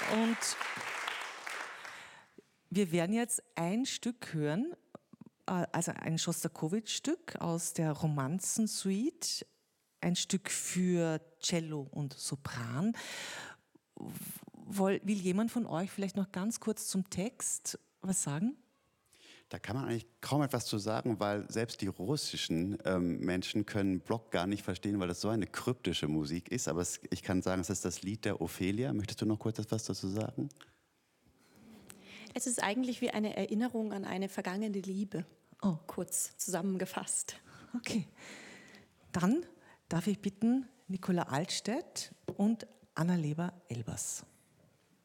Und wir werden jetzt ein Stück hören, also ein Schostakowitsch-Stück aus der Romanzensuite, ein Stück für Cello und Sopran. Will jemand von euch vielleicht noch ganz kurz zum Text was sagen? Da kann man eigentlich kaum etwas zu sagen, weil selbst die russischen Menschen können Block gar nicht verstehen, weil das so eine kryptische Musik ist. Aber ich kann sagen, es ist das Lied der Ophelia. Möchtest du noch kurz etwas dazu sagen? Es ist eigentlich wie eine Erinnerung an eine vergangene Liebe, kurz zusammengefasst. Okay, dann darf ich bitten Nicola Altstädt und Anna Leber-Elbers.